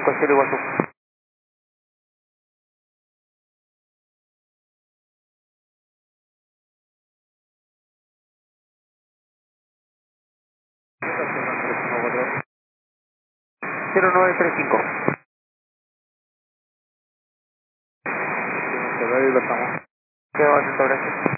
5 Cielo Iguazú. 0935. Ahí lo estamos. Quedo atento, gracias.